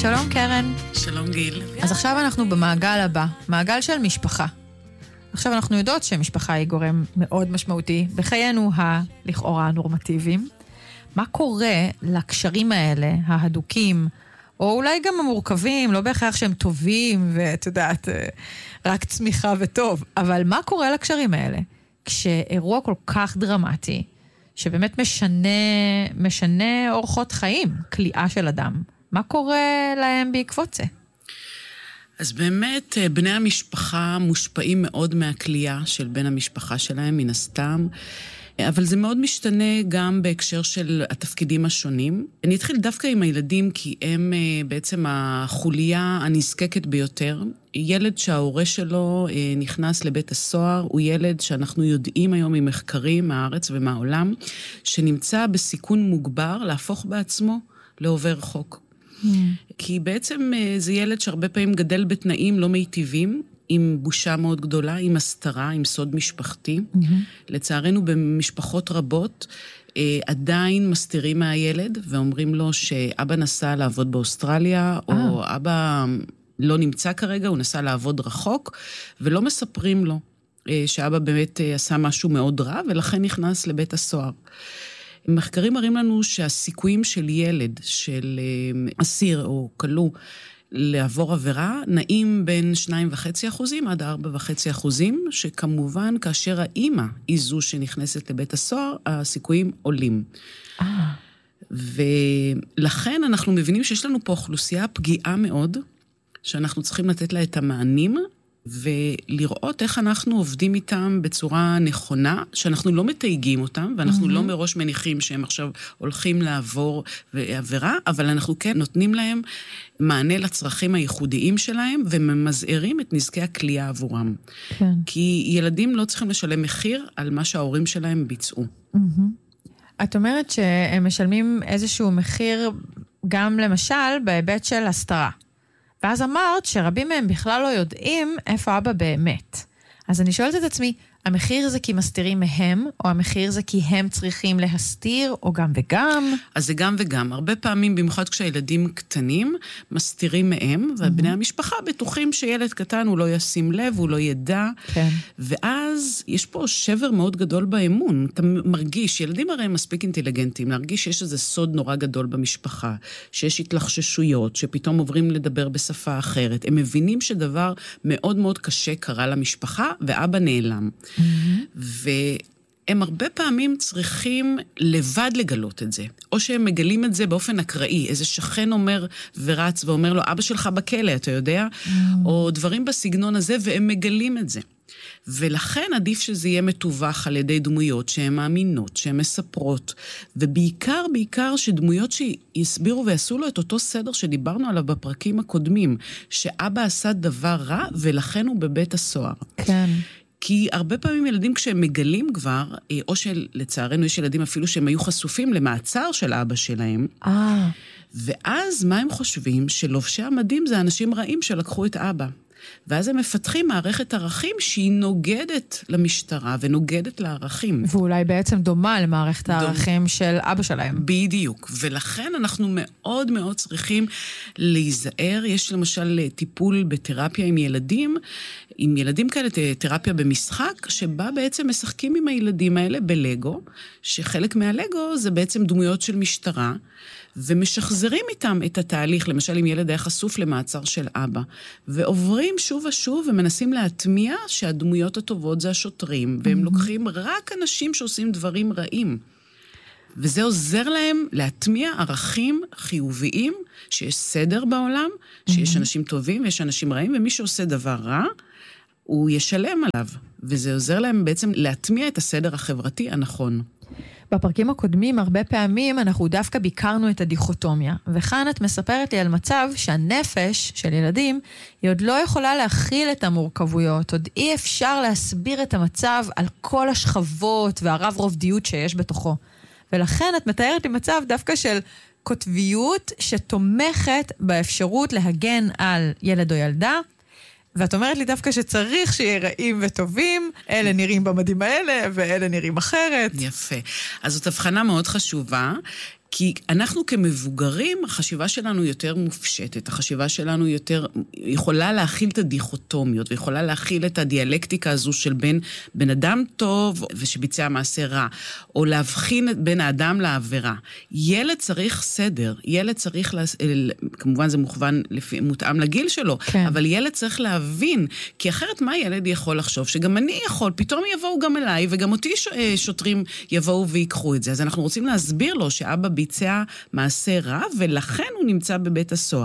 שלום קרן. שלום גיל. אז עכשיו אנחנו במעגל הבא, מעגל של משפחה. עכשיו אנחנו יודעות שמשפחה היא גורם מאוד משמעותי בחיינו הלכאורה הנורמטיביים. מה קורה לקשרים האלה, ההדוקים, או אולי גם המורכבים, לא בהכרח שהם טובים, ואת יודעת, רק צמיחה וטוב, אבל מה קורה לקשרים האלה? כשאירוע כל כך דרמטי, שבאמת משנה אורחות חיים, כליאה של אדם, מה קורה להם בעקבות זה? אז באמת בני המשפחה מושפעים מאוד מהכלייה של בן המשפחה שלהם, מן הסתם, אבל זה מאוד משתנה גם בהקשר של התפקידים השונים. אני אתחיל דווקא עם הילדים, כי הם בעצם החוליה הנזקקת ביותר. ילד שההורה שלו נכנס לבית הסוהר, הוא ילד שאנחנו יודעים היום ממחקרים מהארץ ומהעולם, שנמצא בסיכון מוגבר להפוך בעצמו לעובר חוק. כי בעצם זה ילד שהרבה פעמים גדל בתנאים לא מיטיבים, עם בושה מאוד גדולה, עם הסתרה, עם סוד משפחתי. לצערנו במשפחות רבות עדיין מסתירים מהילד, ואומרים לו שאבא נסע לעבוד באוסטרליה, או אבא לא נמצא כרגע, הוא נסע לעבוד רחוק, ולא מספרים לו שאבא באמת עשה משהו מאוד רע, ולכן נכנס לבית הסוהר. מחקרים מראים לנו שהסיכויים של ילד, של אסיר או כלוא, לעבור עבירה, נעים בין 2.5% עד 4.5%, שכמובן כאשר האמא היא זו שנכנסת לבית הסוהר, הסיכויים עולים. ולכן אנחנו מבינים שיש לנו פה אוכלוסייה פגיעה מאוד, שאנחנו צריכים לתת לה את המענים, ולראות איך אנחנו עובדים איתם בצורה נכונה, שאנחנו לא מתייגים אותם, ואנחנו לא מראש מניחים שהם עכשיו הולכים לעבור עבירה, אבל אנחנו כן נותנים להם מענה לצרכים הייחודיים שלהם, וממזערים את נזקי הכלייה עבורם. כן. כי ילדים לא צריכים לשלם מחיר על מה שההורים שלהם ביצעו. את אומרת שהם משלמים איזשהו מחיר, גם למשל בהיבט של הסתרה. ואז אמרת שרבים מהם בכלל לא יודעים איפה אבא באמת. אז אני שואלת את עצמי, המחיר זה כי מסתירים מהם, או המחיר זה כי הם צריכים להסתיר, או גם וגם? אז זה גם וגם. הרבה פעמים, במיוחד כשהילדים קטנים, מסתירים מהם, ובני המשפחה בטוחים שילד קטן הוא לא ישים לב, הוא לא ידע. כן. ואז יש פה שבר מאוד גדול באמון. אתה מרגיש, ילדים הרי מספיק אינטליגנטים, להרגיש שיש איזה סוד נורא גדול במשפחה, שיש התלחששויות, שפתאום עוברים לדבר בשפה אחרת. הם מבינים שדבר מאוד מאוד קשה קרה למשפחה, ואבא נעלם. והם הרבה פעמים צריכים לבד לגלות את זה, או שהם מגלים את זה באופן אקראי, איזה שכן אומר ורץ ואומר לו, אבא שלך בכלא, אתה יודע? או דברים בסגנון הזה, והם מגלים את זה. ולכן עדיף שזה יהיה מתווך על ידי דמויות שהן מאמינות, שהן מספרות, ובעיקר שדמויות שיסבירו ויעשו לו את אותו סדר שדיברנו עליו בפרקים הקודמים, שאבא עשה דבר רע ולכן הוא בבית הסוהר. כן. כי הרבה פעמים ילדים כשהם מגלים כבר, או שלצערנו יש ילדים אפילו שהם היו חשופים למעצר של אבא שלהם, ואז מה הם חושבים? שלובשי המדים זה אנשים רעים שלקחו את אבא. ואז הם מפתחים מערכת ערכים שהיא נוגדת למשטרה ונוגדת לערכים. ואולי בעצם דומה למערכת הערכים של אבא שלהם. בדיוק. ולכן אנחנו מאוד מאוד צריכים להיזהר. יש למשל טיפול בתרפיה עם ילדים כאלה, תרפיה במשחק, שבה בעצם משחקים עם הילדים האלה בלגו, שחלק מהלגו זה בעצם דמויות של משטרה, ומשחזרים איתם את התהליך, למשל אם ילד היה חשוף למעצר של אבא, ועוברים שוב ושוב ומנסים להטמיע שהדמויות הטובות זה השוטרים, והם לוקחים רק אנשים שעושים דברים רעים. וזה עוזר להם להטמיע ערכים חיוביים, שיש סדר בעולם, שיש אנשים טובים ויש אנשים רעים, ומי שעושה דבר רע, הוא ישלם עליו. וזה עוזר להם בעצם להטמיע את הסדר החברתי הנכון. בפרקים הקודמים הרבה פעמים אנחנו דווקא ביקרנו את הדיכוטומיה, וכאן את מספרת לי על מצב שהנפש של ילדים היא עוד לא יכולה להכיל את המורכבויות, עוד אי אפשר להסביר את המצב על כל השכבות והרב רובדיות שיש בתוכו. ולכן את מתארת לי מצב דווקא של כותביות שתומכת באפשרות להגן על ילד או ילדה, ואת אומרת לי דווקא שצריך שיהיה רעים וטובים, אלה נראים במדים האלה, ואלה נראים אחרת. יפה. אז זאת הבחנה מאוד חשובה. כי אנחנו כמבוגרים, החשיבה שלנו יותר מופשטת, החשיבה שלנו יותר יכולה להכיל את הדיכוטומיות, ויכולה להכיל את הדיאלקטיקה הזו של בן אדם טוב ושביצע מעשה רע, או להבחין בין האדם לעבירה. ילד צריך סדר, ילד צריך, כמובן זה מותאם לגיל שלו, כן. אבל ילד צריך להבין, כי אחרת מה ילד יכול לחשוב? שגם אני יכול, פתאום יבואו גם אליי, וגם אותי שוטרים יבואו ויקחו את זה. אז אנחנו רוצים להסביר לו שאבא ביצע מעשה רע, ולכן הוא נמצא בבית הסוהר.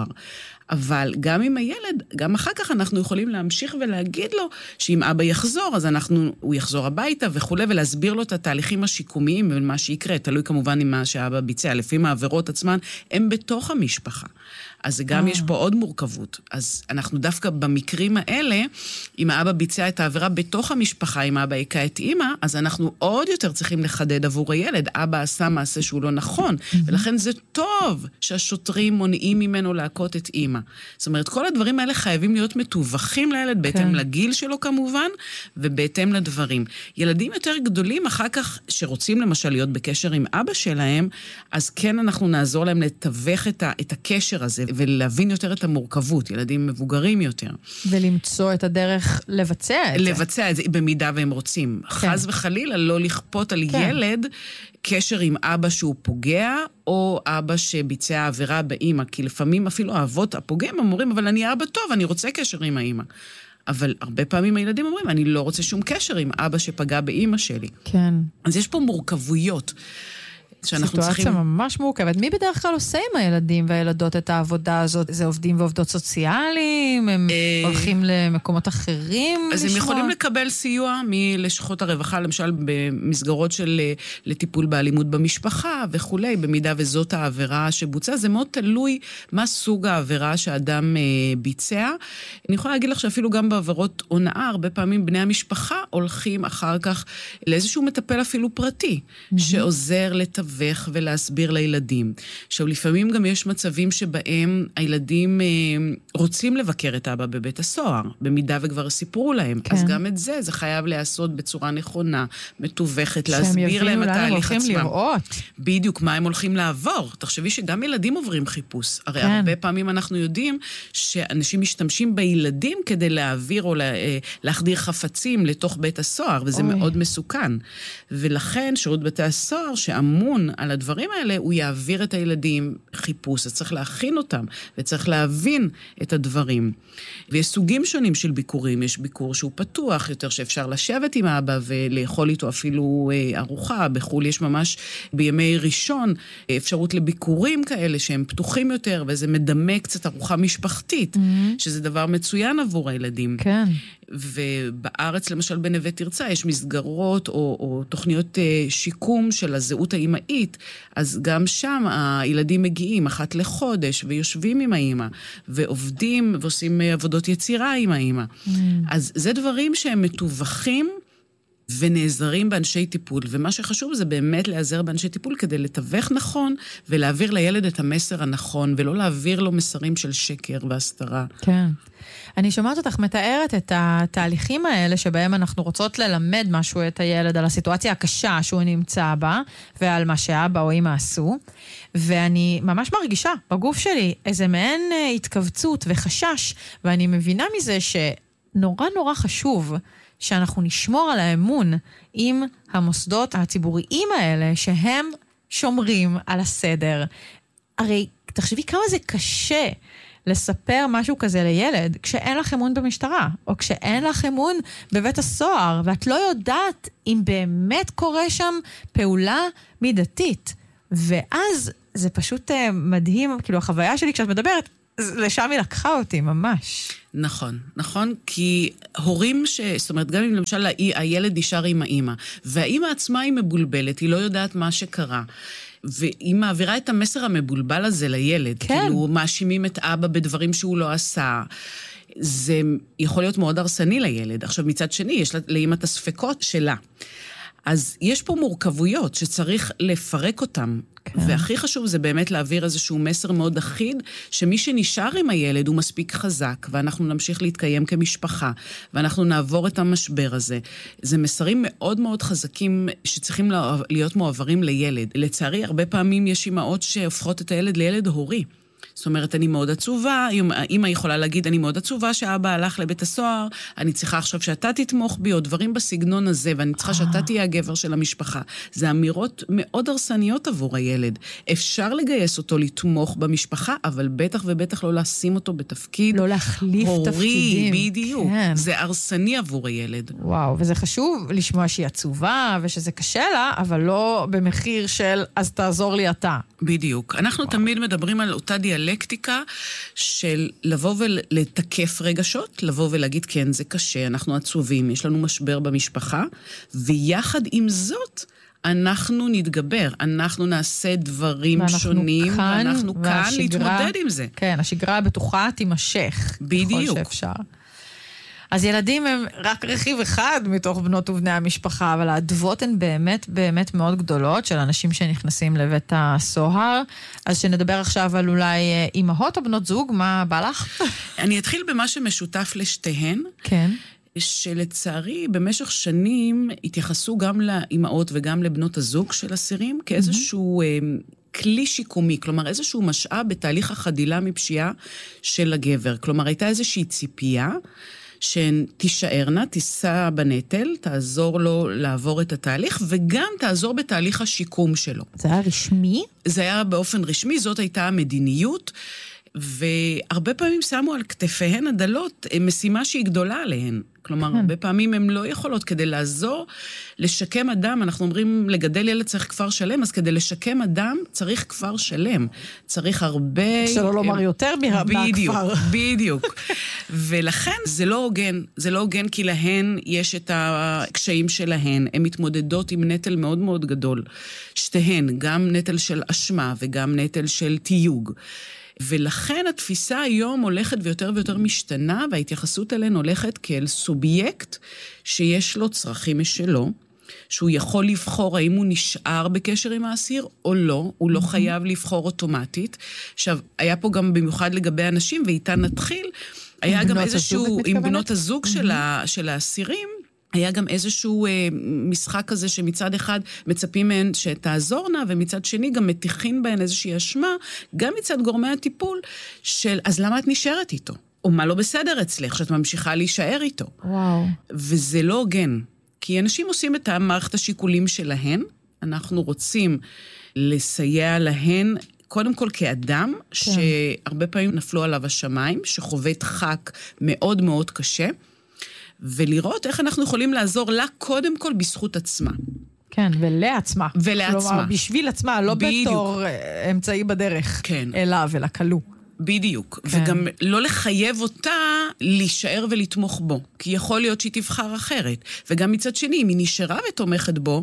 אבל גם עם הילד, גם אחר כך אנחנו יכולים להמשיך ולהגיד לו שאם אבא יחזור, אז הוא יחזור הביתה וכו', ולהסביר לו את התהליכים השיקומיים ומה שיקרה, תלוי כמובן עם מה שאבא ביצע, לפי העבירות עצמן, הם בתוך המשפחה. אז גם יש פה עוד מורכבות. אז אנחנו דווקא במקרים האלה, אם האבא ביצע את העבירה בתוך המשפחה, אם האבא יקע את אמא, אז אנחנו עוד יותר צריכים לחדד עבור הילד. אבא עשה מעשה שהוא לא נכון, ולכן זה טוב שהשוטרים מונעים ממנו להכות את אמא. זאת אומרת, כל הדברים האלה חייבים להיות מתווכים לילד, בהתאם לגיל שלו כמובן, ובהתאם לדברים. ילדים יותר גדולים, אחר כך שרוצים למשל להיות בקשר עם אבא שלהם, אז כן אנחנו נעזור להם לתווך את הקשר הזה, ולהבין יותר את המורכבות, ילדים מבוגרים יותר. ולמצוא את הדרך לבצע את זה. לבצע את זה, במידה והם רוצים. כן. חס וחלילה, לא לכפות על ילד קשר עם אבא שהוא פוגע, או אבא שביצע עבירה באמא, כי לפעמים אפילו האבות הפוגעים אומרים, אבל אני אבא טוב, אני רוצה קשר עם האמא. אבל הרבה פעמים הילדים אומרים, אני לא רוצה שום קשר עם אבא שפגע באמא שלי. כן. אז יש פה מורכבויות. סיטואציה ממש מורכבת. מי בדרך כלל עושה עם הילדים והילדות את העבודה הזאת? זה עובדים ועובדות סוציאליים? הם הולכים למקומות אחרים? אז הם יכולים לקבל סיוע מלשכות הרווחה, למשל במסגרות של לטיפול באלימות במשפחה וכו', במידה וזאת העבירה שבוצעה. זה מאוד תלוי מה סוג העבירה שאדם ביצע. אני יכולה להגיד לך שאפילו גם בעבירות הונאה, הרבה פעמים בני המשפחה הולכים אחר כך לאיזשהו מטפל אפילו פרטי, שעוזר לתווך ולהסביר לילדים. עכשיו, לפעמים גם יש מצבים שבהם הילדים רוצים לבקר את אבא בבית הסוהר, במידה וכבר סיפרו להם. כן. אז גם את זה חייב לעשות בצורה נכונה, מתווכת, להסביר להם את התהליך עצמם. לראות. בדיוק, מה הם הולכים לעבור. תחשבי שגם ילדים עוברים חיפוש. הרי כן. הרבה פעמים אנחנו יודעים שאנשים משתמשים בילדים כדי להעביר או להחדיר חפצים לתוך בית הסוהר, וזה מאוד מסוכן. ולכן שירות בתי הסוהר שאמון על הדברים האלה, הוא יעביר את הילדים חיפוש, אז צריך להכין אותם, וצריך להבין את הדברים. ויש סוגים שונים של ביקורים, יש ביקור שהוא פתוח יותר, שאפשר לשבת עם האבא ולאכול איתו אפילו ארוחה, בחול יש ממש בימי ראשון אפשרות לביקורים כאלה שהם פתוחים יותר, וזה מדמה קצת ארוחה משפחתית, שזה דבר מצוין עבור הילדים. כן. ובארץ, למשל בנווה תרצה, יש מסגרות או תוכניות שיקום של הזהות האימהית, אז גם שם הילדים מגיעים אחת לחודש, ויושבים עם האימא, ועובדים ועושים עבודות יצירה עם האימא. אז זה דברים שהם מתווכים, ונעזרים באנשי טיפול, ומה שחשוב זה באמת להיעזר באנשי טיפול כדי לתווך נכון, ולהעביר לילד את המסר הנכון, ולא להעביר לו מסרים של שקר והסתרה. כן. אני שומעת אותך מתארת את התהליכים האלה, שבהם אנחנו רוצות ללמד משהו את הילד, על הסיטואציה הקשה שהוא נמצא בה, ועל מה שאבא או אמא עשו, ואני ממש מרגישה בגוף שלי איזה מעין התכווצות וחשש, ואני מבינה מזה שנורא נורא חשוב, שאנחנו נשמור על האמון עם המוסדות הציבוריים האלה, שהם שומרים על הסדר. הרי תחשבי כמה זה קשה לספר משהו כזה לילד, כשאין לך אמון במשטרה, או כשאין לך אמון בבית הסוהר, ואת לא יודעת אם באמת קורה שם פעולה מידתית. ואז זה פשוט מדהים, כאילו החוויה שלי כשאת מדברת, לשם היא לקחה אותי ממש. נכון, נכון, כי הורים זאת אומרת, גם אם למשל הילד נשאר עם האמא, והאמא עצמה היא מבולבלת, היא לא יודעת מה שקרה, והיא מעבירה את המסר המבולבל הזה לילד, כן. כאילו מאשימים את אבא בדברים שהוא לא עשה, זה יכול להיות מאוד הרסני לילד. עכשיו מצד שני, יש לאמא את הספקות שלה. אז יש פה מורכבויות שצריך לפרק אותם, והכי חשוב זה באמת להעביר איזשהו מסר מאוד אחיד, שמי שנשאר עם הילד הוא מספיק חזק, ואנחנו נמשיך להתקיים כמשפחה, ואנחנו נעבור את המשבר הזה. זה מסרים מאוד מאוד חזקים שצריכים להיות מועברים לילד. לצערי, הרבה פעמים יש אימהות שהופכות את הילד לילד הורי. זאת אומרת, אני מאוד עצובה, אמא יכולה להגיד, אני מאוד עצובה שאבא הלך לבית הסוהר, אני צריכה עכשיו שאתה תתמוך בי, או דברים בסגנון הזה, ואני צריכה שאתה תהיה הגבר של המשפחה. זה אמירות מאוד הרסניות עבור הילד. אפשר לגייס אותו לתמוך במשפחה, אבל בטח ובטח לא לשים אותו בתפקיד לא להחליף הורי, תפקידים. בדיוק. כן. זה הרסני עבור הילד. וואו, וזה חשוב לשמוע שהיא עצובה, ושזה קשה לה, אבל לא במחיר של, אז תעזור לי אתה. בדיוק. אנחנו תמיד מדברים על אותה דיאלקטיקה של לבוא ולתקף רגשות, לבוא ולהגיד, כן, זה קשה, אנחנו עצובים, יש לנו משבר במשפחה, ויחד עם זאת, אנחנו נתגבר, אנחנו נעשה דברים שונים, ואנחנו כאן להתמודד עם זה. כן, השגרה הבטוחה תימשך. בדיוק. ככל שאפשר. אז ילדים הם רק רכיב אחד מתוך בנות ובני המשפחה, אבל האדוות הן באמת באמת מאוד גדולות של אנשים שנכנסים לבית הסוהר. אז שנדבר עכשיו על אולי אימהות או בנות זוג, מה בא לך? אני אתחיל במה שמשותף לשתיהן. כן. שלצערי במשך שנים התייחסו גם לאימהות וגם לבנות הזוג של אסירים כאיזשהו כלי שיקומי, כלומר איזשהו משאב בתהליך החדילה מפשיעה של הגבר. כלומר הייתה איזושהי ציפייה שהן תישארנה, תישא בנטל, תעזור לו לעבור את התהליך, וגם תעזור בתהליך השיקום שלו. זה היה רשמי? זה היה באופן רשמי, זאת הייתה המדיניות, והרבה פעמים שמו על כתפיהן הדלות משימה שהיא גדולה עליהן. כלומר, הרבה פעמים הן לא יכולות כדי לעזור, לשקם אדם, אנחנו אומרים, לגדל ילד צריך כפר שלם, אז כדי לשקם אדם צריך כפר שלם. צריך הרבה... שלא לומר יותר מהכפר. בדיוק. ולכן זה לא הוגן. זה לא הוגן כי להן יש את הקשיים שלהן. הן מתמודדות עם נטל מאוד מאוד גדול. שתיהן, גם נטל של אשמה וגם נטל של תיוג. ולכן התפיסה היום הולכת ויותר ויותר משתנה, וההתייחסות אליהן הולכת כאל סובייקט שיש לו צרכים משלו, שהוא יכול לבחור האם הוא נשאר בקשר עם האסיר או לא, הוא לא חייב לבחור אוטומטית. עכשיו, היה פה גם במיוחד לגבי אנשים, ואיתן נתחיל, היה גם איזשהו, עם בנות הזוג של האסירים, היה גם איזשהו משחק כזה שמצד אחד מצפים מהן שתעזורנה, ומצד שני גם מתיחים בהן איזושהי אשמה, גם מצד גורמי הטיפול, של אז למה את נשארת איתו? או מה לא בסדר אצלך, שאת ממשיכה להישאר איתו? וואו. וזה לא הוגן, כי אנשים עושים את המערכת השיקולים שלהן, אנחנו רוצים לסייע להן, קודם כל כאדם, כן. שהרבה פעמים נפלו עליו השמיים, שחווה דחק מאוד מאוד קשה, ולראות איך אנחנו יכולים לעזור לה קודם כל בזכות עצמה. כן, ולעצמה. ולעצמה. כלומר, בשביל עצמה, לא בדיוק. בתור אמצעי בדרך. כן. אליו, אל הכלוא. בדיוק. כן. וגם לא לחייב אותה להישאר ולתמוך בו. כי יכול להיות שהיא תבחר אחרת. וגם מצד שני, אם היא נשארה ותומכת בו,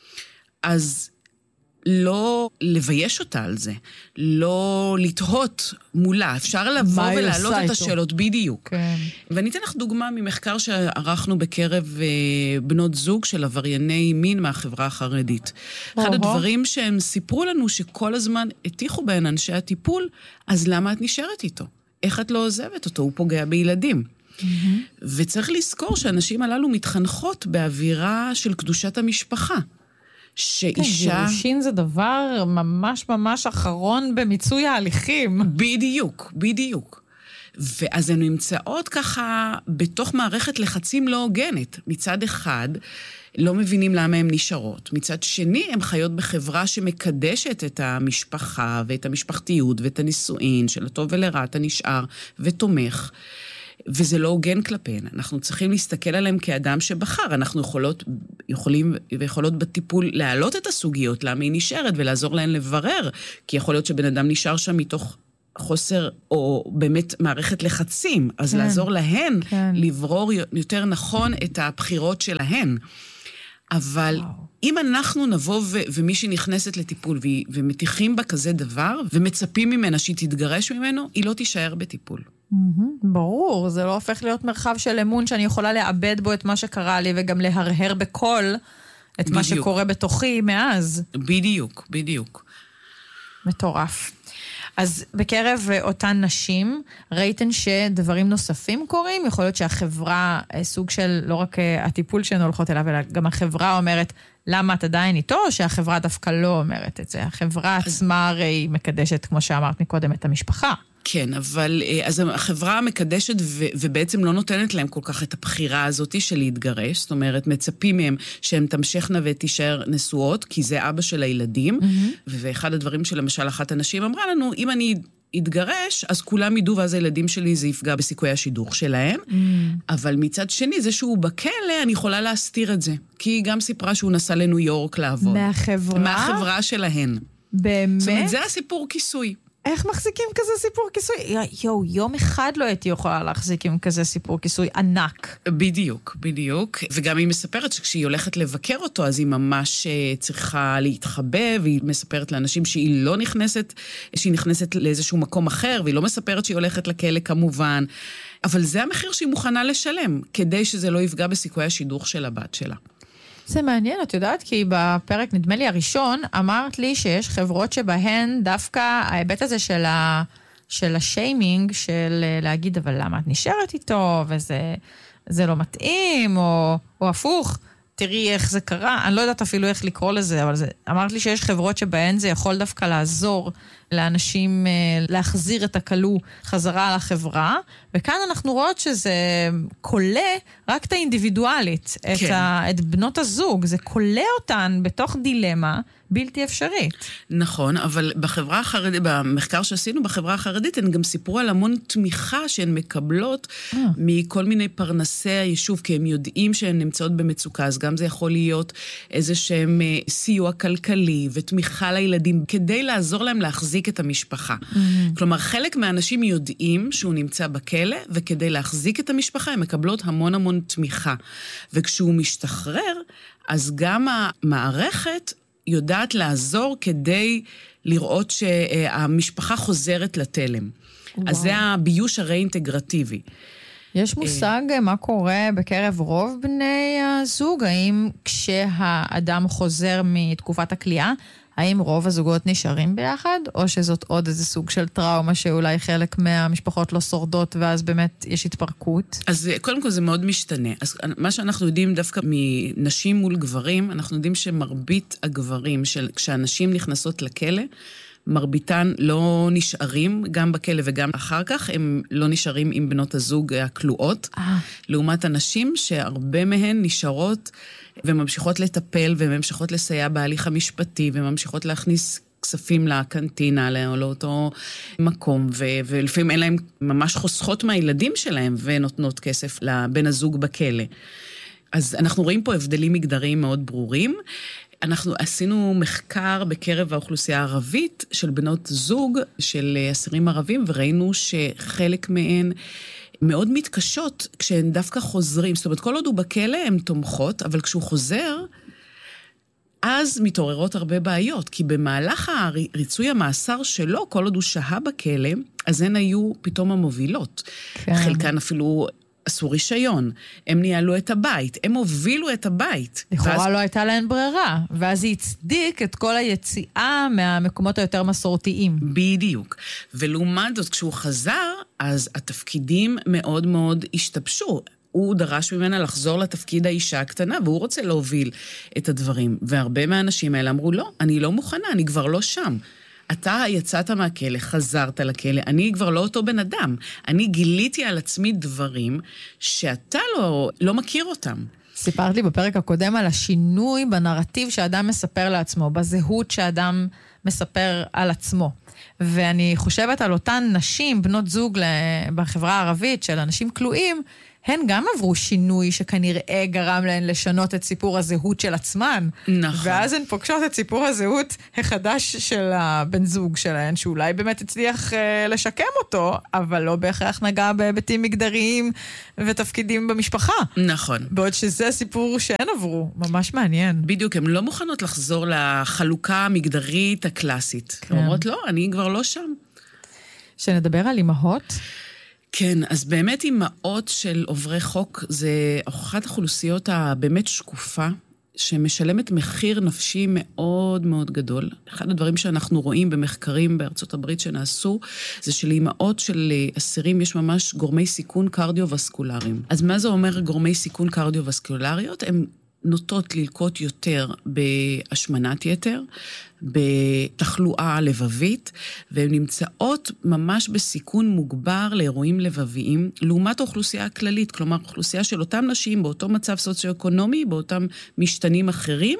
אז לא לבייש אותה על זה, לא לתהות מולה, אפשר לבוא ולהעלות את השאלות בדיוק. כן. ואני אתן לך דוגמה ממחקר שערכנו בקרב בנות זוג של עברייני מין מהחברה החרדית. אחד הדברים שהם סיפרו לנו שכל הזמן הטיחו בהן אנשי הטיפול, אז למה את נשארת איתו? איך את לא עוזבת אותו? הוא פוגע בילדים. וצריך לזכור שהנשים הללו מתחנכות באווירה של קדושת המשפחה. שאישה... כן, גירושין זה דבר ממש ממש אחרון במיצוי ההליכים. בדיוק, בדיוק. ואז הן נמצאות ככה בתוך מערכת לחצים לא הוגנת. מצד אחד, לא מבינים למה הן נשארות. מצד שני, הן חיות בחברה שמקדשת את המשפחה ואת המשפחתיות ואת הנישואין של הטוב ולרע, אתה נשאר ותומך. וזה לא הוגן כלפיהן. אנחנו צריכים להסתכל עליהם כאדם שבחר. אנחנו יכולים ויכולות בטיפול להעלות את הסוגיות, למה היא נשארת, ולעזור להן לברר. כי יכול להיות שבן אדם נשאר שם מתוך חוסר, או באמת מערכת לחצים. אז לעזור להן לברור יותר נכון את הבחירות שלהן. אבל אם אנחנו נבוא ומי שנכנסת לטיפול ומתיחים בה כזה דבר, ומצפים ממנה שהיא תתגרש ממנו, היא לא תישאר בטיפול. ברור, זה לא הופך להיות מרחב של אמון שאני יכולה לאבד בו את מה שקרה לי, וגם להרהר בכל את מה שקורה בתוכי מאז. בדיוק, בדיוק. מטורף. אז בקרב אותן נשים, ראיתן שדברים נוספים קורים? יכול להיות שהחברה, סוג של לא רק הטיפול שהן הולכות אליו, אלא גם החברה אומרת, למה את עדיין איתו, או שהחברה דווקא לא אומרת את זה? החברה עצמה הרי מקדשת, כמו שאמרת מקודם, את המשפחה. כן, אבל אז החברה מקדשת ובעצם לא נותנת להם כל כך את הבחירה הזאת של להתגרש, זאת אומרת, מצפים מהם שהן תמשכנה ותישאר נשואות, כי זה אבא של הילדים, ואחד הדברים שלמשל אחת הנשים אמרה לנו, אם אני יתגרש, אז כולם ידעו, ואז הילדים שלי זה יפגע בסיכוי השידוך שלהם, אבל מצד שני, זה שהוא בכלא, אני יכולה להסתיר את זה, כי היא גם סיפרה שהוא נסע לניו יורק לעבוד. מהחברה? מהחברה שלהן. באמת? זאת אומרת, זה הסיפור כיסוי. איך מחזיקים כזה סיפור כיסוי? יום אחד לא הייתי יכולה להחזיק עם כזה סיפור כיסוי ענק. בדיוק, בדיוק. וגם היא מספרת שכשהיא הולכת לבקר אותו, אז היא ממש צריכה להתחבא, והיא מספרת לאנשים שהיא לא נכנסת, שהיא נכנסת לאיזשהו מקום אחר, והיא לא מספרת שהיא הולכת לכלא כמובן. אבל זה המחיר שהיא מוכנה לשלם, כדי שזה לא יפגע בסיכוי השידוך של הבת שלה. זה מעניין, את יודעת, כי בפרק, נדמה לי הראשון, אמרת לי שיש חברות שבהן דווקא ההיבט הזה של השיימינג, של להגיד, אבל למה את נשארת איתו, וזה לא מתאים, או הפוך, תראי איך זה קרה, אני לא יודעת אפילו איך לקרוא לזה, אבל אמרת לי שיש חברות שבהן זה יכול דווקא לעזור לאנשים להחזיר את הכלוא חזרה לחברה, וכאן אנחנו רואות שזה קולה רק את האינדיבידואלית, כן. את בנות הזוג, זה קולה אותן בתוך דילמה בלתי אפשרית. נכון, אבל בחברה החרדית, במחקר שעשינו בחברה החרדית, הן גם סיפרו על המון תמיכה שהן מקבלות מכל מיני פרנסי היישוב, כי הם יודעים שהן נמצאות במצוקה, אז גם זה יכול להיות איזשהם סיוע כלכלי ותמיכה לילדים, כדי לעזור להם להחזיק את המשפחה. כלומר, חלק מהאנשים יודעים שהוא נמצא בכלא, וכדי להחזיק את המשפחה, הם מקבלות המון המון תמיכה. וכשהוא משתחרר, אז גם המערכת יודעת לעזור כדי לראות שהמשפחה חוזרת לתלם. וואו. אז זה הביוש הרי-אינטגרטיבי. יש מושג מה קורה בקרב רוב בני הזוג? האם כשהאדם חוזר מתקופת הכלייה, האם רוב הזוגות נשארים ביחד, או שזאת עוד איזה סוג של טראומה שאולי חלק מהמשפחות לא שורדות, ואז באמת יש התפרקות? אז קודם כל זה מאוד משתנה. אז מה שאנחנו יודעים דווקא מנשים מול גברים, אנחנו יודעים שמרבית הגברים, כשאנשים נכנסות לכלא, מרביתן לא נשארים, גם בכלא וגם אחר כך, הם לא נשארים עם בנות הזוג הכלואות, לעומת אנשים שהרבה מהן נשארות וממשיכות לטפל, וממשיכות לסייע בהליך המשפטי, וממשיכות להכניס כספים לקנטינה, לאותו מקום, ולפעמים אין להם ממש חוסכות מהילדים שלהם, ונותנות כסף לבן הזוג בכלא. אז אנחנו רואים פה הבדלים מגדריים מאוד ברורים. אנחנו עשינו מחקר בקרב האוכלוסייה הערבית של בנות זוג של אסירים ערבים, וראינו שחלק מהן מאוד מתקשות כשהן דווקא חוזרים. זאת אומרת, כל עוד הוא בכלא הן תומכות, אבל כשהוא חוזר, אז מתעוררות הרבה בעיות, כי במהלך ריצוי המאסר שלו, כל עוד הוא שהה בכלא, אז הן היו פתאום המובילות. כן. חלקן אפילו עשו רישיון, הם ניהלו את הבית, הם הובילו את הבית. לכאורה לא הייתה להן ברירה, ואז היא הצדיק את כל היציאה מהמקומות היותר מסורתיים. בדיוק. ולעומת זאת, כשהוא חזר, אז התפקידים מאוד מאוד השתבשו. הוא דרש ממנה לחזור לתפקיד האישה הקטנה, והוא רוצה להוביל את הדברים. והרבה מהאנשים האלה אמרו, לא, אני לא מוכנה, אני כבר לא שם. אתה יצאת מהכלא, חזרת לכלא, אני כבר לא אותו בן אדם. אני גיליתי על עצמי דברים שאתה לא מכיר אותם. סיפרת לי בפרק הקודם על השינוי בנרטיב שאדם מספר לעצמו, בזהות שאדם מספר על עצמו. ואני חושבת על אותן נשים, בנות זוג בחברה הערבית של אנשים כלואים, הן גם עברו שינוי שכנראה גרם להן לשנות את סיפור הזהות של עצמן. נכון. ואז הן פוגשות את סיפור הזהות החדש של הבן זוג שלהן, שאולי באמת הצליח לשקם אותו, אבל לא בהכרח נגע בהיבטים מגדריים ותפקידים במשפחה. נכון. בעוד שזה סיפור שהן עברו, ממש מעניין. בדיוק, הן לא מוכנות לחזור לחלוקה המגדרית הקלאסית. כן. אומרות, לא, אני כבר לא שם. שנדבר על אמהות? כן, אז באמת אימהות של עוברי חוק זה אחת האוכלוסיות הבאמת שקופה שמשלמת מחיר נפשי מאוד מאוד גדול. אחד הדברים שאנחנו רואים במחקרים בארצות הברית שנעשו, זה שלאימהות של אסירים יש ממש גורמי סיכון קרדיו-וסקולריים. אז מה זה אומר גורמי סיכון קרדיו-וסקולריות? הם נוטות ללקות יותר בהשמנת יתר, בתחלואה לבבית, והן נמצאות ממש בסיכון מוגבר לאירועים לבביים, לעומת האוכלוסייה הכללית, כלומר, אוכלוסייה של אותם נשים באותו מצב סוציו-אקונומי, באותם משתנים אחרים,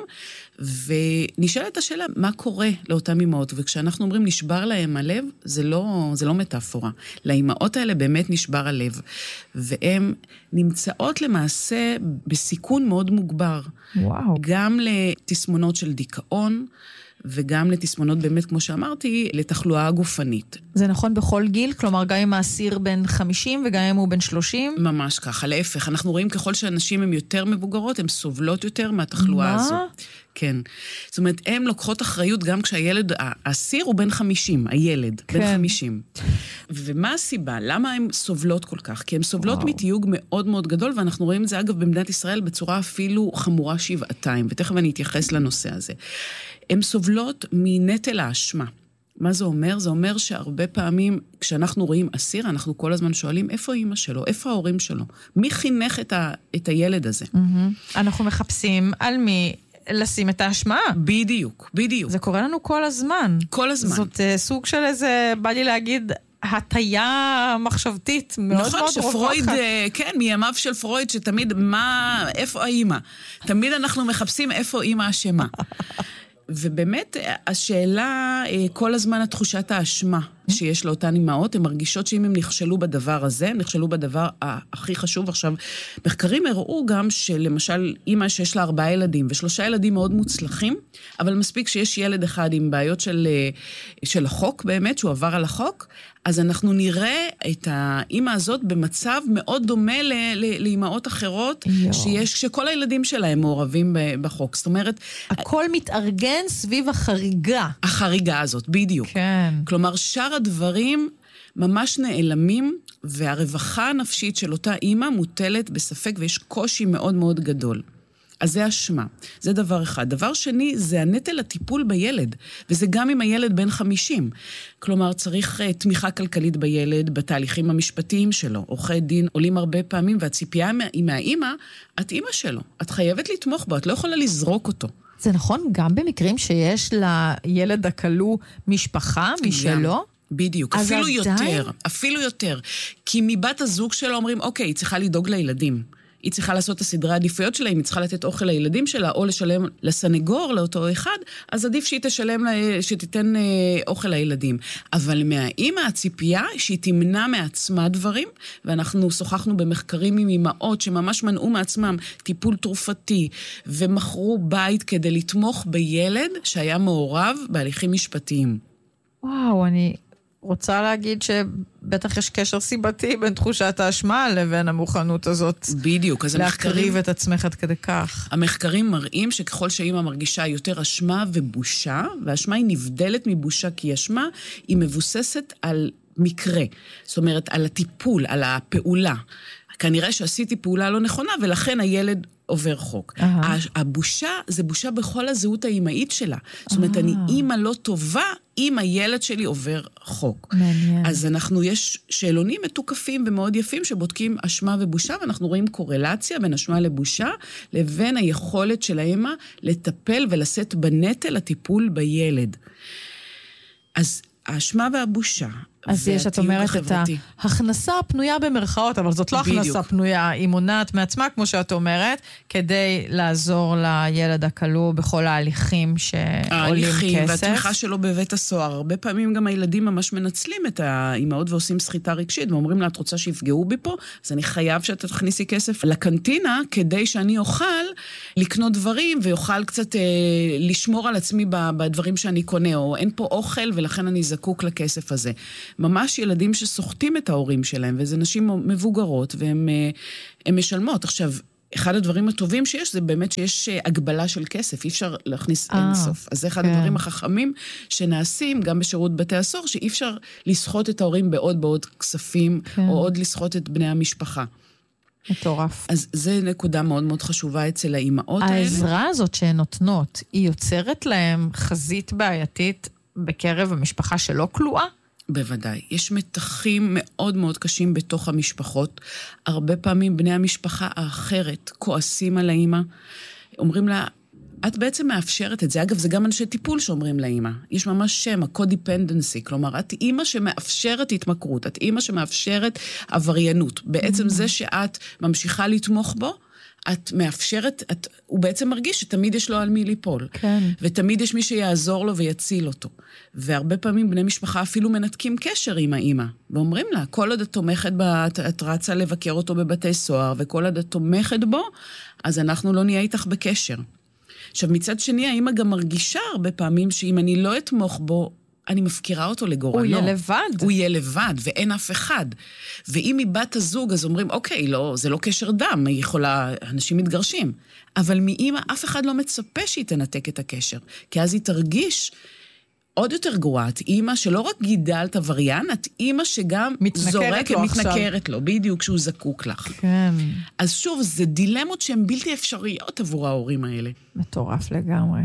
ונשאלת השאלה, מה קורה לאותם אימהות? וכשאנחנו אומרים נשבר להם הלב, זה לא מטאפורה. לאימהות האלה באמת נשבר הלב, והן נמצאות למעשה בסיכון מאוד מוגבר. וואו. גם לתסמונות של דיכאון, וגם לתסמונות באמת, כמו שאמרתי, לתחלואה גופנית. זה נכון בכל גיל? כלומר, גם אם האסיר בן 50 וגם אם הוא בן 30? ממש ככה, להפך. אנחנו רואים ככל שאנשים הם יותר מבוגרות, הן סובלות יותר מהתחלואה הזו. כן. זאת אומרת, הן לוקחות אחריות גם כשהילד, האסיר הוא בן 50, הילד, בן 50. ומה הסיבה? למה הן סובלות כל כך? כי הן סובלות מתיוג מאוד מאוד גדול, ואנחנו רואים את זה, אגב, במדינת ישראל בצורה אפילו חמורה שבעתיים, ותכף אני אתייחס לנושא הזה. הן סובלות מנטל האשמה. מה זה אומר? זה אומר שהרבה פעמים, כשאנחנו רואים אסיר, אנחנו כל הזמן שואלים, איפה אמא שלו? איפה ההורים שלו? מי חינך את הילד הזה? אנחנו מחפשים על מי לשים את האשמה. בדיוק, בדיוק. זה קורה לנו כל הזמן. כל הזמן. זאת סוג של איזה, בא לי להגיד, הטיה מחשבתית מאוד נכון, מאוד שפרויד, כן, מימיו של פרויד, שתמיד, איפה האמא? תמיד אנחנו מחפשים איפה אמא אשמה. ובאמת, השאלה, כל הזמן התחושת האשמה שיש לאותן אימהות, הן מרגישות שאם הם נכשלו בדבר הזה, הם נכשלו בדבר הכי חשוב. עכשיו, מחקרים הראו גם שלמשל, אימא שיש לה 4 ילדים, ו3 ילדים מאוד מוצלחים, אבל מספיק שיש ילד אחד עם בעיות של החוק, באמת, שהוא עבר על החוק, אז אנחנו נראה את האימא הזאת במצב מאוד דומה לאימהות אחרות, שכל הילדים שלהם מעורבים בחוק. זאת אומרת, הכל מתארגן סביב החריגה. החריגה הזאת, בדיוק. כן. כלומר, שאר הדברים ממש נעלמים, והרווחה הנפשית של אותה אימא מוטלת בספק, ויש קושי מאוד מאוד גדול. אז זה אשמה. זה דבר אחד. דבר שני, זה הנטל הטיפול בילד, וזה גם עם הילד בן 50. כלומר, צריך תמיכה כלכלית בילד, בתהליכים המשפטיים שלו. עורכי דין עולים הרבה פעמים, והציפייה מהאימא, את אימא שלו. את חייבת לתמוך בו, את לא יכולה לזרוק אותו. זה נכון גם במקרים שיש לילד הכלוא משפחה משלו? בדיוק, אפילו יותר, אפילו יותר. כי מבת הזוג שלו אומרים, אוקיי, היא צריכה לדאוג לילדים. היא צריכה לעשות את הסדרי העדיפויות שלה, אם היא צריכה לתת אוכל לילדים שלה, או לשלם לסנגור, לאותו אחד, אז עדיף שהיא שתיתן אוכל לילדים. אבל מהאמא הציפייה שהיא תמנע מעצמה דברים, ואנחנו שוחחנו במחקרים עם אמהות שממש מנעו מעצמם טיפול תרופתי, ומכרו בית כדי לתמוך בילד שהיה מעורב בהליכים משפטיים. וואו, אני רוצה להגיד שבטח יש קשר סיבתי בין תחושת האשמה לבין המוכנות הזאת. בדיוק, אז להקריב את עצמך עד כדי כך. המחקרים מראים שככל שאימא מרגישה יותר אשמה ובושה, והאשמה היא נבדלת מבושה, כי אשמה היא מבוססת על מקרה. זאת אומרת, על הטיפול, על הפעולה. כנראה שעשיתי פעולה לא נכונה, ולכן הילד עובר חוק. הבושה, זה בושה בכל הזהות האימהית שלה. זאת אומרת, אני אימא לא טובה, אם הילד שלי עובר חוק. מעניין. אז יש שאלונים מתוקפים ומאוד יפים שבודקים אשמה ובושה, ואנחנו רואים קורלציה בין אשמה לבושה, לבין היכולת של האמא לטפל ולשאת בנטל הטיפול בילד. אז האשמה והבושה, אז יש, את אומרת, את ההכנסה הפנויה במרכאות, אבל זאת לא הכנסה פנויה, היא מונעת מעצמה, כמו שאת אומרת, כדי לעזור לילד הכלוא בכל ההליכים שעולים כסף. ההליכים והתמיכה שלו בבית הסוהר. הרבה פעמים גם הילדים ממש מנצלים את האימהות ועושים סחיטה רגשית, ואומרים לה, את רוצה שיפגעו בי פה? אז אני חייב שאתה תכניסי כסף לקנטינה, כדי שאני אוכל לקנות דברים, ויוכל קצת לשמור על עצמי בדברים שאני קונה, או אין פה אוכל, ולכן אני זקוק לכסף הזה. ממש ילדים שסוחטים את ההורים שלהם, וזה נשים מבוגרות, והן משלמות. עכשיו, אחד הדברים הטובים שיש, זה באמת שיש הגבלה של כסף, אי אפשר להכניס אינסוף. אז זה אחד הדברים החכמים שנעשים, גם בשירות בתי הסוהר, שאי אפשר לסחוט את ההורים בעוד כספים, או עוד לסחוט את בני המשפחה. מטורף. אז זה נקודה מאוד מאוד חשובה אצל האימהות האלה. העזרה הזאת שהן נותנות, היא יוצרת להם חזית בעייתית בקרב המשפחה שלא כלואה? בוודאי. יש מתחים מאוד מאוד קשים בתוך המשפחות. הרבה פעמים בני המשפחה האחרת כועסים על האמא, אומרים לה, את בעצם מאפשרת את זה. אגב, זה גם אנשי טיפול שאומרים לאמא. יש ממש שם, ה-codependency. כלומר, את אימא שמאפשרת התמכרות, את אימא שמאפשרת עבריינות. בעצם זה שאת ממשיכה לתמוך בו, את מאפשרת, הוא בעצם מרגיש שתמיד יש לו על מי ליפול. כן. ותמיד יש מי שיעזור לו ויציל אותו. והרבה פעמים בני משפחה אפילו מנתקים קשר עם האמא. ואומרים לה, כל עוד את תומכת את רצה לבקר אותו בבתי סוהר, וכל עוד את תומכת בו, אז אנחנו לא נהיה איתך בקשר. עכשיו, מצד שני, האמא גם מרגישה הרבה פעמים שאם אני לא אתמוך בו, אני מפקירה אותו לגורלו. הוא יהיה לבד. הוא יהיה לבד, ואין אף אחד. ואם היא בת הזוג, אז אומרים, אוקיי, לא, זה לא קשר דם, היא יכולה, אנשים מתגרשים. אבל מאמא, אף אחד לא מצפה שהיא תנתק את הקשר. כי אז היא תרגיש עוד יותר גרועה. את אימא שלא רק גידלת עבריין, את אימא שגם זורקת, מתנכרת לו, בדיוק כשהוא זקוק לך. כן. אז שוב, זה דילמות שהן בלתי אפשריות עבור ההורים האלה. מטורף לגמרי.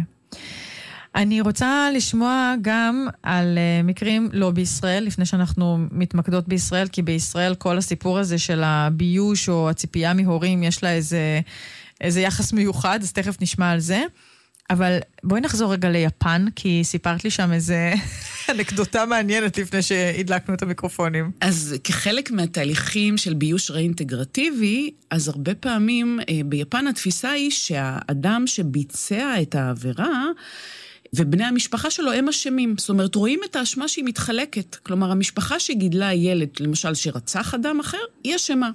אני רוצה לשמוע גם על מקרים לא בישראל, לפני שאנחנו מתמקדות בישראל, כי בישראל כל הסיפור הזה של הביוש או הציפייה מהורים, יש לה איזה יחס מיוחד, אז תכף נשמע על זה. אבל בואי נחזור רגע ליפן, כי סיפרת לי שם איזה אנקדוטה מעניינת לפני שהדלקנו את המיקרופונים. אז כחלק מהתהליכים של ביוש ראינטגרטיבי, אז הרבה פעמים ביפן התפיסה היא שהאדם שביצע את העבירה, ובני המשפחה שלו הם אשמים. זאת אומרת, רואים את האשמה שהיא מתחלקת. כלומר, המשפחה שגידלה ילד, למשל שרצח אדם אחר, היא אשמה.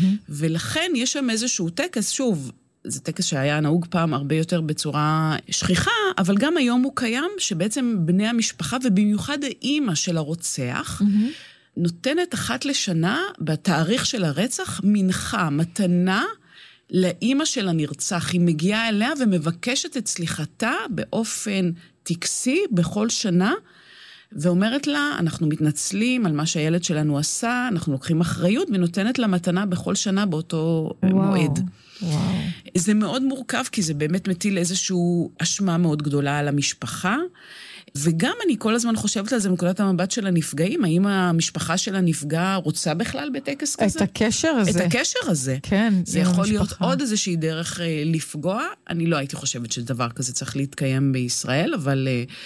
ולכן יש שם איזשהו טקס, שוב, זה טקס שהיה נהוג פעם הרבה יותר בצורה שכיחה, אבל גם היום הוא קיים, שבעצם בני המשפחה, ובמיוחד האימא של הרוצח, נותנת אחת לשנה, בתאריך של הרצח, מנחה, מתנה, לאימא של הנרצח. היא מגיעה אליה ומבקשת את סליחתה באופן טקסי בכל שנה, ואומרת לה, אנחנו מתנצלים על מה שהילד שלנו עשה, אנחנו לוקחים אחריות, ונותנת לה מתנה בכל שנה באותו מועד. וואו. זה מאוד מורכב, כי זה באמת מטיל איזושהי אשמה מאוד גדולה על המשפחה, וגם אני כל הזמן חושבת על זה מנקודת המבט של הנפגעים, האם המשפחה של הנפגע רוצה בכלל בטקס כזה? את הקשר הזה. את הקשר הזה. כן. זה יכול להיות עוד איזושהי דרך לפגוע. אני לא הייתי חושבת שדבר כזה צריך להתקיים בישראל, אבל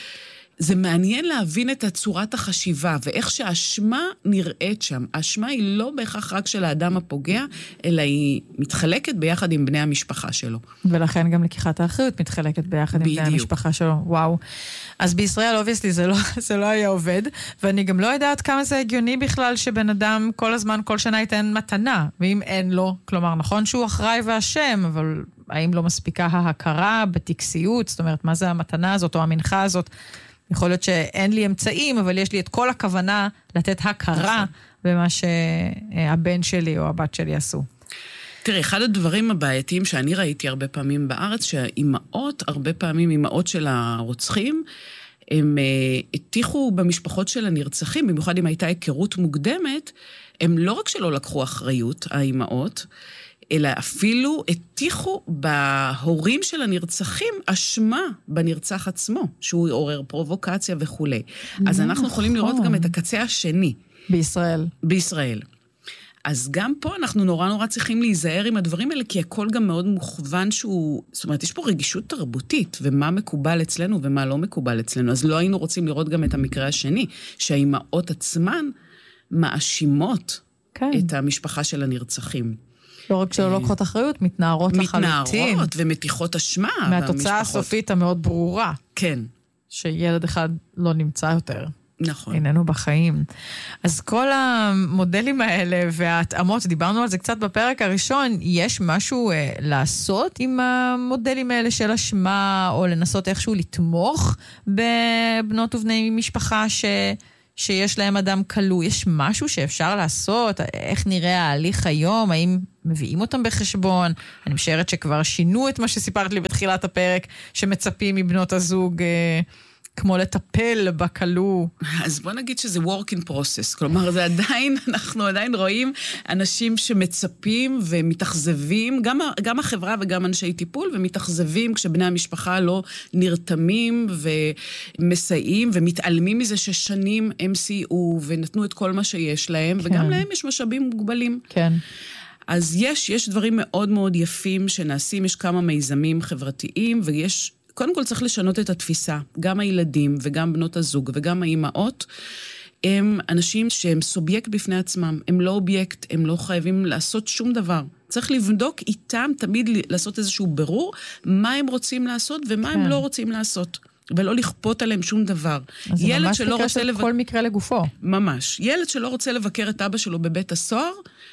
זה מעניין להבין את צורת החשיבה, ואיך שהאשמה נראית שם. האשמה היא לא בהכרח רק של האדם הפוגע, אלא היא מתחלקת ביחד עם בני המשפחה שלו. ולכן גם לקיחת האחריות מתחלקת ביחד עם בני המשפחה שלו. וואו. אז בישראל, obviously, זה לא היה עובד, ואני גם לא יודעת כמה זה הגיוני בכלל שבן אדם כל הזמן, כל שנה ייתן מתנה, ואם אין לו, כלומר, נכון שהוא אחראי והשם, אבל האם לא מספיקה ההכרה בטקסיות, זאת אומרת, מה זה המתנה הזאת או המנחה הזאת? יכול להיות שאין לי אמצעים, אבל יש לי את כל הכוונה לתת הכרה במה שהבן שלי או הבת שלי עשו. תראה, אחד הדברים הבעייתיים שאני ראיתי הרבה פעמים בארץ, שהאימהות, הרבה פעמים אימהות של הרוצחים, הם הטיחו במשפחות של הנרצחים, במיוחד אם הייתה היכרות מוקדמת, הם לא רק שלא לקחו אחריות, האימהות, אלא אפילו הטיחו בהורים של הנרצחים אשמה בנרצח עצמו, שהוא עורר פרובוקציה וכו'. אז אנחנו יכולים לראות גם את הקצה השני. בישראל. בישראל. אז גם פה אנחנו נורא צריכים להיזהר עם הדברים האלה, כי הכל גם מאוד מוכוון שהוא, זאת אומרת, יש פה רגישות תרבותית, ומה מקובל אצלנו ומה לא מקובל אצלנו. אז לא היינו רוצים לראות גם את המקרה השני, שהאימהות עצמן מאשימות את המשפחה של הנרצחים. לא רק שלא לוקחות אחריות, מתנערות לחלוטין. מתנערות ומתיחות אשמה. מהתוצאה הסופית המאוד ברורה. כן. שילד אחד לא נמצא יותר. נכון. איננו בחיים. אז כל המודלים האלה וההתאמות, דיברנו על זה קצת בפרק הראשון, יש משהו לעשות עם המודלים האלה של אשמה, או לנסות איכשהו לתמוך בבנות ובני משפחה שיש להם אדם כלוא? יש משהו שאפשר לעשות? איך נראה ההליך היום? האם מביאים אותם בחשבון? אני משערת שכבר שינו את מה שסיפרת לי בתחילת הפרק, שמצפים מבנות הזוג כמו לטפל בקלו. אז בוא נגיד שזה work in process, כלומר זה עדיין, אנחנו עדיין רואים אנשים שמצפים ומתאכזבים, גם החברה וגם אנשי טיפול, ומתאכזבים כשבני המשפחה לא נרתמים ומסייעים ומתעלמים מזה ששנים הם סייעו ונתנו את כל מה שיש להם, כן. וגם להם יש משאבים מוגבלים. כן. אז יש דברים מאוד מאוד יפים שנעשים, יש כמה מיזמים חברתיים, ויש, קודם כל צריך לשנות את התפיסה, גם הילדים וגם בנות הזוג וגם האימהות, הם אנשים שהם סובייקט בפני עצמם, הם לא אובייקט, הם לא חייבים לעשות שום דבר. צריך לבדוק איתם, תמיד לעשות איזשהו ברור, מה הם רוצים לעשות ומה הם לא רוצים לעשות. ולא לכפות עליהם שום דבר. אז זה ממש מקרה של כל מקרה לגופו. ממש. ילד שלא רוצה לבקר את אבא שלו בבית הסוהר,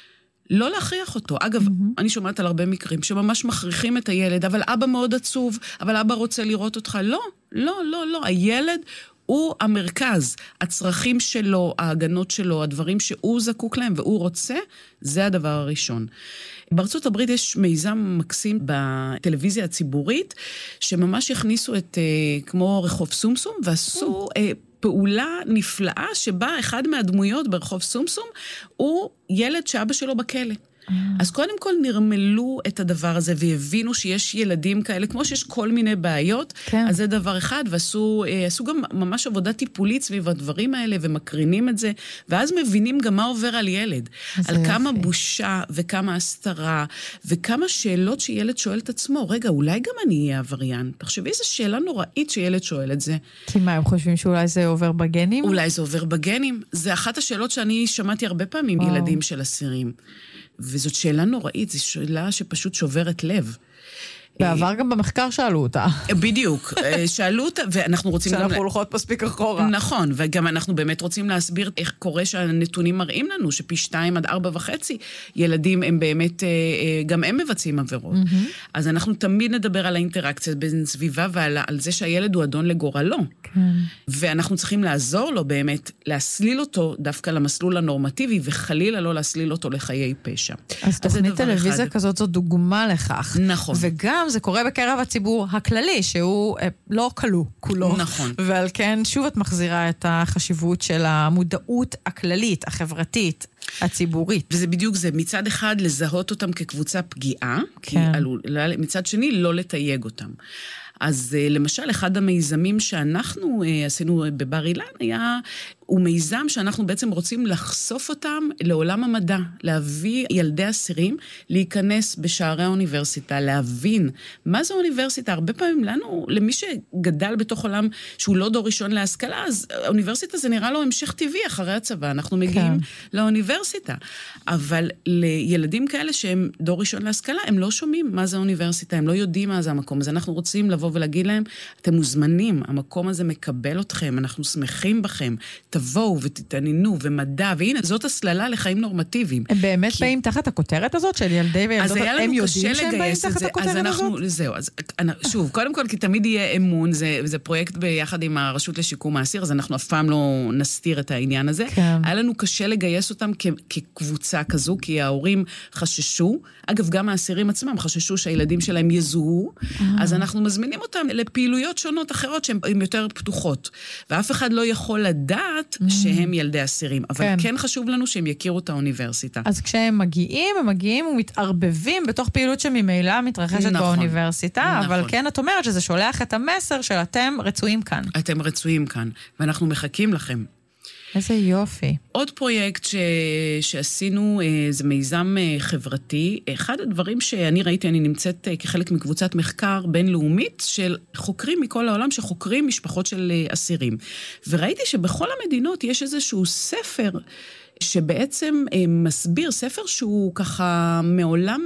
לא להכריח אותו. אגב, אני שומעת על הרבה מקרים שממש מכריחים את הילד, אבל אבא מאוד עצוב, אבל אבא רוצה לראות אותך. לא, לא, לא, לא. הילד הוא המרכז. הצרכים שלו, ההגנות שלו, הדברים שהוא זקוק להם והוא רוצה, זה הדבר הראשון. בארצות הברית יש מיזם מקסים בטלוויזיה הציבורית, שממש הכניסו את, כמו רחוב סומסום, ועשו פעולה נפלאה שבה אחד מהדמויות ברחוב סומסום הוא ילד שאבא שלו בכלא. אז קודם כל נרמלו את הדבר הזה והבינו שיש ילדים כאלה, כמו שיש כל מיני בעיות, כן. אז זה דבר אחד, ועשו גם ממש עבודה טיפולית סביב הדברים האלה, ומקרינים את זה, ואז מבינים גם מה עובר על ילד. על יפה. כמה בושה וכמה הסתרה, וכמה שאלות שילד שואל את עצמו, רגע, אולי גם אני אהיה עבריין. תחשבי, איזו שאלה נוראית שילד שואל את זה. כי מה, הם חושבים שאולי זה עובר בגנים? אולי זה עובר בגנים. זה אחת השאלות שאני שמעתי הרבה פעמים ילדים של אסירים. וזאת שאלה נוראית, זו שאלה שפשוט שוברת לב. בעבר גם במחקר שאלו אותה. בדיוק, שאלו אותה, ואנחנו רוצים... שאנחנו הולכות מספיק אחורה. נכון, וגם אנחנו באמת רוצים להסביר איך קורה שהנתונים מראים לנו, שפי 2 עד 4.5 ילדים הם באמת, גם הם מבצעים עבירות. אז אנחנו תמיד נדבר על האינטראקציה בין סביבה, ועל זה שהילד הוא אדון לגורלו. ואנחנו צריכים לעזור לו באמת, להסליל אותו דווקא למסלול הנורמטיבי, וחלילה לא להסליל אותו לחיי פשע. אז תוכנית טלוויזיה כזאת זו דוגמה לכך. נכון. וגם זה קורה בקרב הציבור הכללי, שהוא לא כלוא כולו. נכון. ועל כן שוב את מחזירה את החשיבות של המודעות הכללית, החברתית, הציבורית. וזה בדיוק זה, מצד אחד לזהות אותם כקבוצה פגיעה, כן. מצד שני לא לתייג אותם. אז למשל, אחד המיזמים שאנחנו עשינו בבר אילן הוא מיזם שאנחנו בעצם רוצים לחשוף אותם לעולם המדע, להביא ילדי אסירים, להיכנס בשערי האוניברסיטה, להבין מה זה אוניברסיטה. הרבה פעמים לנו, למי שגדל בתוך עולם שהוא לא דור ראשון להשכלה, אז האוניברסיטה זה נראה לו המשך טבעי אחרי הצבא, אנחנו מגיעים לאוניברסיטה. אבל לילדים כאלה שהם דור ראשון להשכלה, הם לא שומעים מה זה האוניברסיטה, הם לא יודעים מה זה המקום, אז אנחנו רוצים לבוא ולהגיד להם, אתם מוזמנים, המקום הזה מקבל אתכם, אנחנו שמחים בכם, תבואו ותתעניינו ומדע, והנה, זאת הסללה לחיים נורמטיביים. הם באמת באים תחת הכותרת הזאת של ילדי וילדות, הם יודעים שהם באים תחת הכותרת הזאת? זהו, אז שוב, קודם כל, כי תמיד יהיה אמון, זה פרויקט ביחד עם הרשות לשיקום האסיר, אז אנחנו אף פעם לא נסתיר את העניין הזה. היה לנו קשה לגייס אותם כקבוצה כזו, כי ההורים חששו, אגב, גם האסירים עצמם חששו שהילדים שלהם יזוהו, אז אנחנו מזמינים אותם לפעילויות שונות אחרות שהן יותר פתוחות, ואף אחד לא יכול לדעת שהם ילדי אסירים, אבל כן חשוב לנו שהם יכירו את האוניברסיטה. אז כשהם מגיעים ומתערבבים בתוך פעילות שממילא מתרחשת באוניברסיטה, אבל כן את אומרת שזה שולח את המסר של אתם רצויים כאן. אתם רצויים כאן, ואנחנו מחכים לכם. איזה יופי. עוד פרויקט שעשינו, זה מיזם חברתי. אחד הדברים שאני ראיתי, אני נמצאת כחלק מקבוצת מחקר בינלאומית של חוקרים מכל העולם שחוקרים משפחות של אסירים. וראיתי שבכל המדינות יש איזשהו ספר שבעצם מסביר, ספר שהוא ככה מעולם,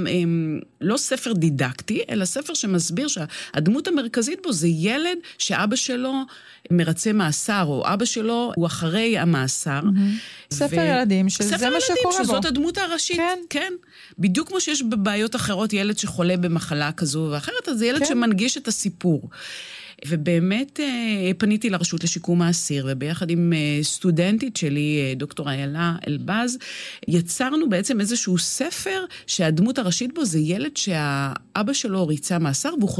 לא ספר דידקטי, אלא ספר שמסביר שהדמות המרכזית בו זה ילד שאבא שלו מרצה מאסר, או אבא שלו הוא אחרי המאסר. ספר ילדים, שזה מה שקורה בו. שזאת הדמות הראשית, כן. בדיוק כמו שיש בבעיות אחרות, ילד שחולה במחלה כזו ואחרת, אז זה ילד שמנגיש את הסיפור. ובאמת פניתי לרשות לשיקום האסיר, וביחד עם סטודנטית שלי, דוקטור איילה אלבז, יצרנו בעצם איזשהו ספר שהדמות הראשית בו זה ילד שהאבא שלו ריצה מאסר, והוא